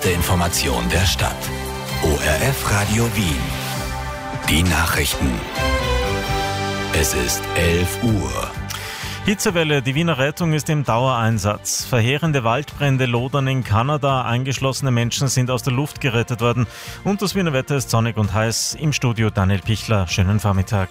erste Information der Stadt. ORF Radio Wien. Die Nachrichten. Es ist 11 Uhr. Hitzewelle, die Wiener Rettung ist im Dauereinsatz. Verheerende Waldbrände lodern in Kanada, eingeschlossene Menschen sind aus der Luft gerettet worden und das Wiener Wetter ist sonnig und heiß. Im Studio Daniel Pichler, schönen Vormittag.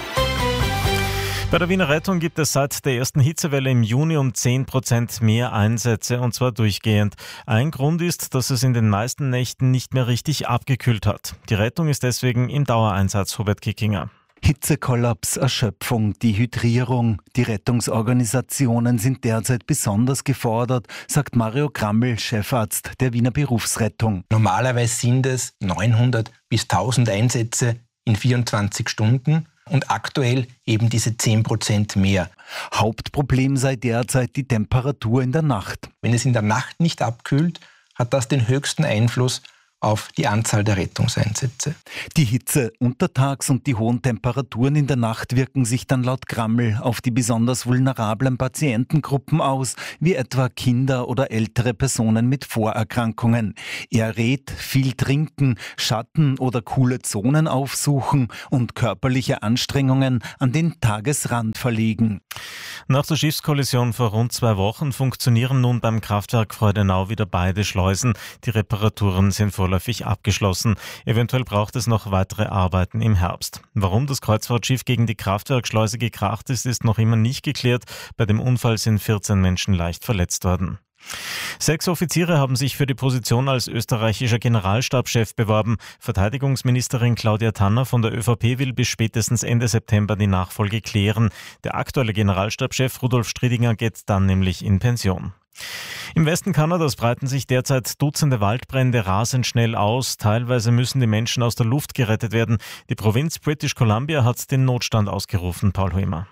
Bei der Wiener Rettung gibt es seit der ersten Hitzewelle im Juni um 10% mehr Einsätze und zwar durchgehend. Ein Grund ist, dass es in den meisten Nächten nicht mehr richtig abgekühlt hat. Die Rettung ist deswegen im Dauereinsatz, Hubert Kickinger. Hitzekollaps, Erschöpfung, Dehydrierung. Die Rettungsorganisationen sind derzeit besonders gefordert, sagt Mario Krammel, Chefarzt der Wiener Berufsrettung. Normalerweise sind es 900 bis 1000 Einsätze in 24 Stunden und aktuell eben diese 10% mehr. Hauptproblem sei derzeit die Temperatur in der Nacht. Wenn es in der Nacht nicht abkühlt, hat das den höchsten Einfluss auf die Anzahl der Rettungseinsätze. Die Hitze untertags und die hohen Temperaturen in der Nacht wirken sich dann laut Krammel auf die besonders vulnerablen Patientengruppen aus, wie etwa Kinder oder ältere Personen mit Vorerkrankungen. Er rät, viel trinken, Schatten oder coole Zonen aufsuchen und körperliche Anstrengungen an den Tagesrand verlegen. Nach der Schiffskollision vor rund 2 Wochen funktionieren nun beim Kraftwerk Freudenau wieder beide Schleusen. Die Reparaturen sind vorläufig abgeschlossen. Eventuell braucht es noch weitere Arbeiten im Herbst. Warum das Kreuzfahrtschiff gegen die Kraftwerkschleuse gekracht ist noch immer nicht geklärt. Bei dem Unfall sind 14 Menschen leicht verletzt worden. 6 Offiziere haben sich für die Position als österreichischer Generalstabschef beworben. Verteidigungsministerin Claudia Tanner von der ÖVP will bis spätestens Ende September die Nachfolge klären. Der aktuelle Generalstabschef Rudolf Striedinger geht dann nämlich in Pension. Im Westen Kanadas breiten sich derzeit Dutzende Waldbrände rasend schnell aus. Teilweise müssen die Menschen aus der Luft gerettet werden. Die Provinz British Columbia hat den Notstand ausgerufen. Paul Huemer.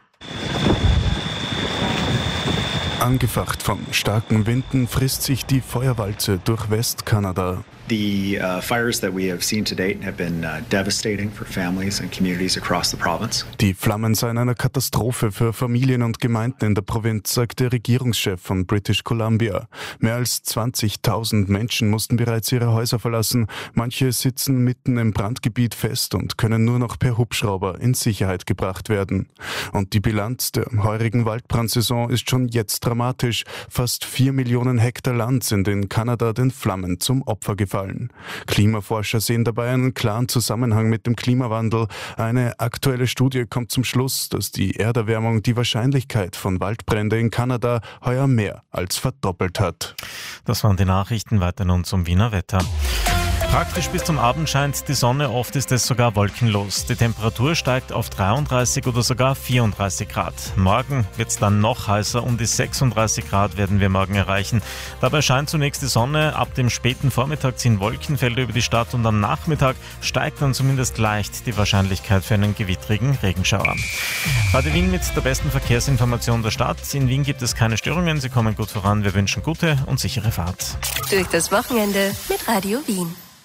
Angefacht von starken Winden frisst sich die Feuerwalze durch Westkanada. The fires that we have seen to date have been devastating for families and communities across the province. Die Flammen seien eine Katastrophe für Familien und Gemeinden in der Provinz, sagt der Regierungschef von British Columbia. Mehr als 20.000 Menschen mussten bereits ihre Häuser verlassen. Manche sitzen mitten im Brandgebiet fest und können nur noch per Hubschrauber in Sicherheit gebracht werden. Und die Bilanz der heurigen Waldbrandsaison ist schon jetzt dramatisch. Fast 4 Millionen Hektar Land sind in Kanada den Flammen zum Opfer gefallen. Klimaforscher sehen dabei einen klaren Zusammenhang mit dem Klimawandel. Eine aktuelle Studie kommt zum Schluss, dass die Erderwärmung die Wahrscheinlichkeit von Waldbränden in Kanada heuer mehr als verdoppelt hat. Das waren die Nachrichten, weiter nun zum Wiener Wetter. Praktisch bis zum Abend scheint die Sonne, oft ist es sogar wolkenlos. Die Temperatur steigt auf 33 oder sogar 34 Grad. Morgen wird es dann noch heißer, um die 36 Grad werden wir morgen erreichen. Dabei scheint zunächst die Sonne, ab dem späten Vormittag ziehen Wolkenfelder über die Stadt und am Nachmittag steigt dann zumindest leicht die Wahrscheinlichkeit für einen gewittrigen Regenschauer. Radio Wien mit der besten Verkehrsinformation der Stadt. In Wien gibt es keine Störungen, Sie kommen gut voran. Wir wünschen gute und sichere Fahrt. Durch das Wochenende mit Radio Wien.